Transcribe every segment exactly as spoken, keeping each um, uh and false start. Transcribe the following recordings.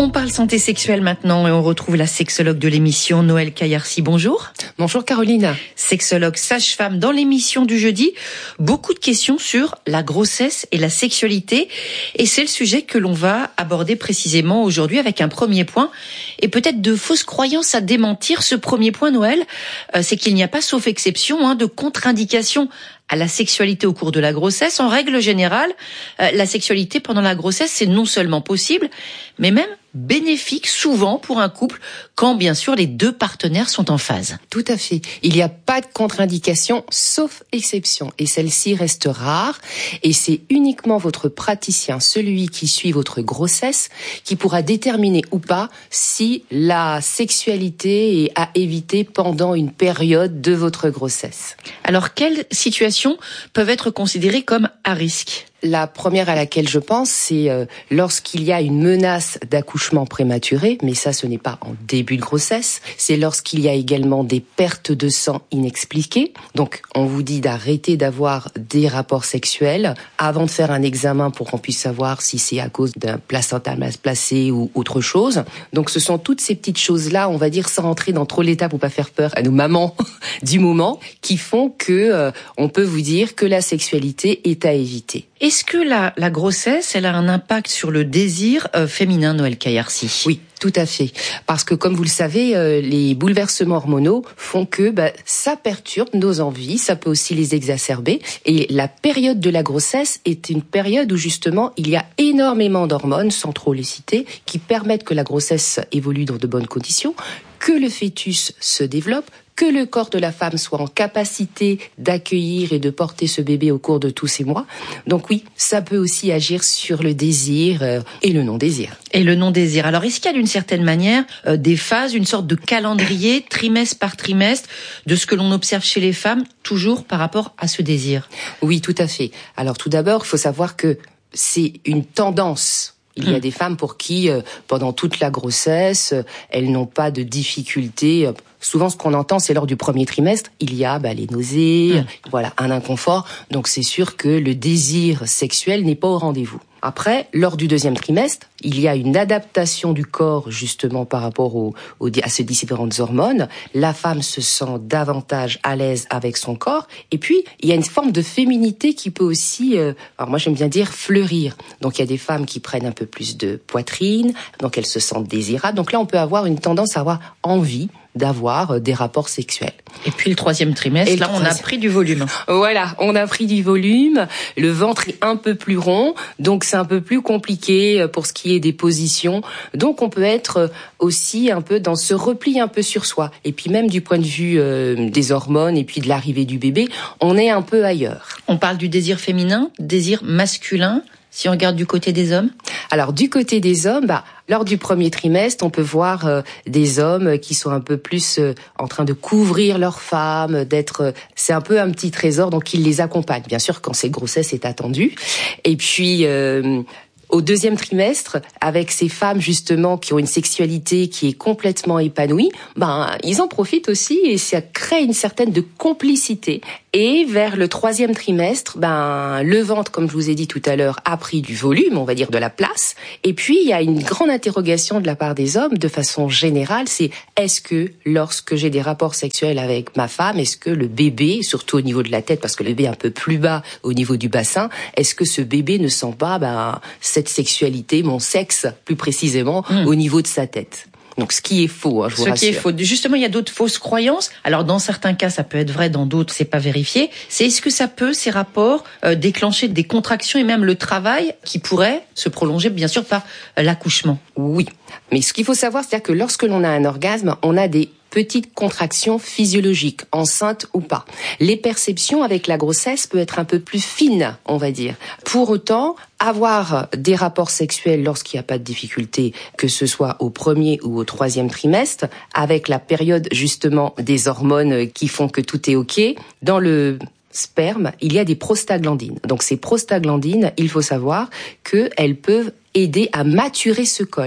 On parle santé sexuelle maintenant et on retrouve la sexologue de l'émission, Noël Caillarcy. Bonjour. Bonjour Caroline. Sexologue sage-femme dans l'émission du jeudi. Beaucoup de questions sur la grossesse et la sexualité. Et c'est le sujet que l'on va aborder précisément aujourd'hui avec un premier point. Et peut-être de fausses croyances à démentir. Ce premier point, Noël, euh, c'est qu'il n'y a pas, sauf exception, hein, de contre-indication à la sexualité au cours de la grossesse. En règle générale, euh, la sexualité pendant la grossesse, c'est non seulement possible, mais même bénéfique souvent pour un couple, quand bien sûr les deux partenaires sont en phase. Tout à fait. Il n'y a pas de contre-indication, sauf exception. Et celle-ci reste rare. Et c'est uniquement votre praticien, celui qui suit votre grossesse, qui pourra déterminer ou pas si la sexualité est à éviter pendant une période de votre grossesse. Alors, quelles situations peuvent être considérées comme à risque ? La première à laquelle je pense, c'est euh, lorsqu'il y a une menace d'accouchement prématuré, mais ça, ce n'est pas en début de grossesse. C'est lorsqu'il y a également des pertes de sang inexpliquées. Donc, on vous dit d'arrêter d'avoir des rapports sexuels avant de faire un examen pour qu'on puisse savoir si c'est à cause d'un placenta mal placé ou autre chose. Donc, ce sont toutes ces petites choses-là, on va dire, sans rentrer dans trop l'état pour pas faire peur à nos mamans du moment, qui font que euh, on peut vous dire que la sexualité est à éviter. Est-ce que la, la grossesse, elle a un impact sur le désir euh, féminin, Noël Caillarcy ? Oui, tout à fait. Parce que comme vous le savez, euh, les bouleversements hormonaux font que bah, ça perturbe nos envies, ça peut aussi les exacerber. Et la période de la grossesse est une période où justement il y a énormément d'hormones, sans trop les citer, qui permettent que la grossesse évolue dans de bonnes conditions, que le fœtus se développe, que le corps de la femme soit en capacité d'accueillir et de porter ce bébé au cours de tous ces mois. Donc oui, ça peut aussi agir sur le désir euh, et le non-désir. Et le non-désir. Alors, est-ce qu'il y a d'une certaine manière euh, des phases, une sorte de calendrier, trimestre par trimestre, de ce que l'on observe chez les femmes, toujours par rapport à ce désir ? Oui, tout à fait. Alors tout d'abord, il faut savoir que c'est une tendance. Il y a des femmes pour qui, euh, pendant toute la grossesse, euh, elles n'ont pas de difficultés. Euh, souvent, ce qu'on entend, c'est lors du premier trimestre, il y a bah, les nausées, mmh. voilà, un inconfort. Donc, c'est sûr que le désir sexuel n'est pas au rendez-vous. Après, lors du deuxième trimestre, il y a une adaptation du corps justement par rapport au, au, à ces différentes hormones. La femme se sent davantage à l'aise avec son corps. Et puis, il y a une forme de féminité qui peut aussi, euh, alors moi j'aime bien dire, fleurir. Donc, il y a des femmes qui prennent un peu plus de poitrine, donc elles se sentent désirables. Donc là, on peut avoir une tendance à avoir envie d'avoir des rapports sexuels. Et puis le troisième trimestre, là, on a pris du volume. Voilà, on a pris du volume, le ventre est un peu plus rond, donc c'est un peu plus compliqué pour ce qui est des positions. Donc on peut être aussi un peu dans ce repli un peu sur soi. Et puis même du point de vue euh, des hormones et puis de l'arrivée du bébé, on est un peu ailleurs. On parle du désir féminin, désir masculin. Si on regarde du côté des hommes ? Alors, du côté des hommes, bah, lors du premier trimestre, on peut voir euh, des hommes qui sont un peu plus euh, en train de couvrir leurs femmes, d'être, euh, c'est un peu un petit trésor, donc ils les accompagnent. Bien sûr, quand cette grossesse est attendue. Et puis, euh, au deuxième trimestre, avec ces femmes justement qui ont une sexualité qui est complètement épanouie, ben ils en profitent aussi et ça crée une certaine de complicité. Et vers le troisième trimestre, ben le ventre, comme je vous ai dit tout à l'heure, a pris du volume, on va dire de la place. Et puis il y a une grande interrogation de la part des hommes, de façon générale, c'est est-ce que lorsque j'ai des rapports sexuels avec ma femme, est-ce que le bébé, surtout au niveau de la tête, parce que le bébé est un peu plus bas au niveau du bassin, est-ce que ce bébé ne sent pas ben cette sexualité, mon sexe plus précisément, mmh. au niveau de sa tête? Donc, ce qui est faux, hein, je vous rassure. Ce qui est faux. Justement, il y a d'autres fausses croyances. Alors, dans certains cas, ça peut être vrai, dans d'autres, c'est pas vérifié. C'est est-ce que ça peut, ces rapports, euh, déclencher des contractions et même le travail qui pourrait se prolonger, bien sûr, par euh, l'accouchement? Oui. Mais ce qu'il faut savoir, c'est-à-dire que lorsque l'on a un orgasme, on a des petites contractions physiologiques, enceintes ou pas. Les perceptions avec la grossesse peuvent être un peu plus fines, on va dire. Pour autant, avoir des rapports sexuels lorsqu'il n'y a pas de difficulté, que ce soit au premier ou au troisième trimestre, avec la période justement des hormones qui font que tout est OK, dans le sperme, il y a des prostaglandines. Donc ces prostaglandines, il faut savoir qu'elles peuvent aider à maturer ce col.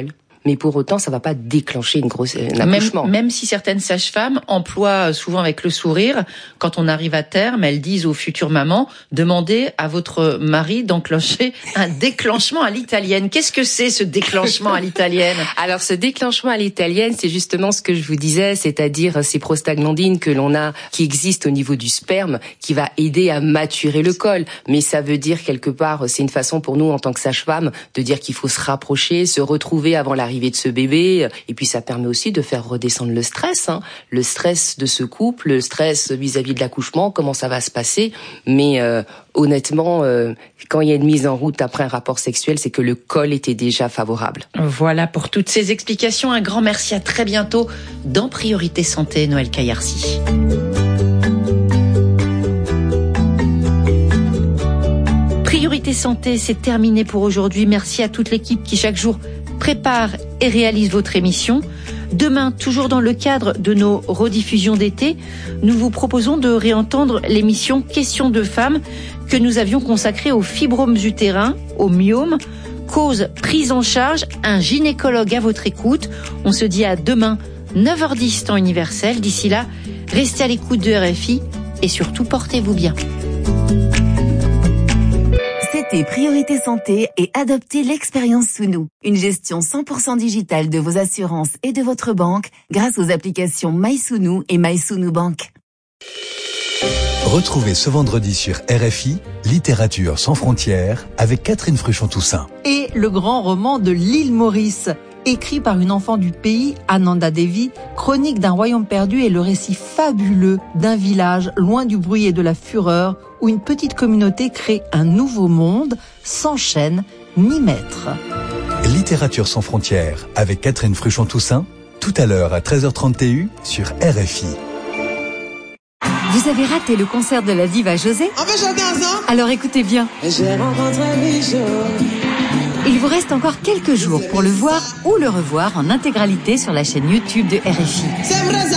mais pour autant, ça va pas déclencher une grosse, un accouchement. Même, même si certaines sages-femmes emploient souvent avec le sourire, quand on arrive à terme, elles disent aux futures mamans, demandez à votre mari d'enclencher un déclenchement à l'italienne. Qu'est-ce que c'est ce déclenchement à l'italienne? Alors, ce déclenchement à l'italienne, c'est justement ce que je vous disais, c'est-à-dire ces prostaglandines que l'on a, qui existent au niveau du sperme, qui va aider à maturer le col. Mais ça veut dire quelque part, c'est une façon pour nous en tant que sage-femme de dire qu'il faut se rapprocher, se retrouver avant l'arrivée de ce bébé. Et puis ça permet aussi de faire redescendre le stress, hein. Le stress de ce couple, le stress vis-à-vis de l'accouchement, comment ça va se passer. Mais euh, honnêtement, euh, quand il y a une mise en route après un rapport sexuel, c'est que le col était déjà favorable. Voilà pour toutes ces explications. Un grand merci, à très bientôt dans Priorité Santé, Noël Caillarcy. Priorité Santé, c'est terminé pour aujourd'hui. Merci à toute l'équipe qui chaque jour prépare et réalise votre émission. Demain, toujours dans le cadre de nos rediffusions d'été, nous vous proposons de réentendre l'émission Questions de femmes que nous avions consacrée aux fibromes utérins, aux myomes, cause, prise en charge, un gynécologue à votre écoute. On se dit à demain, neuf heures dix temps universel. D'ici là, restez à l'écoute de R F I et surtout portez-vous bien. C'était Priorité Santé et adoptez l'expérience Sounou. Une gestion cent pour cent digitale de vos assurances et de votre banque grâce aux applications MySounou et MySounou Bank. Retrouvez ce vendredi sur R F I, Littérature sans frontières, avec Catherine Fruchon-Toussaint. Et le grand roman de l'île Maurice, écrit par une enfant du pays, Ananda Devi, chronique d'un royaume perdu et le récit fabuleux d'un village loin du bruit et de la fureur où une petite communauté crée un nouveau monde sans chaîne ni maître. Littérature sans frontières, avec Catherine Fruchon-Toussaint, tout à l'heure à treize heures trente T U sur R F I. Vous avez raté le concert de la diva José? On va chanter ensemble. Alors écoutez bien. J'ai rencontré Michel. Il vous reste encore quelques jours pour le voir ou le revoir en intégralité sur la chaîne YouTube de R F I.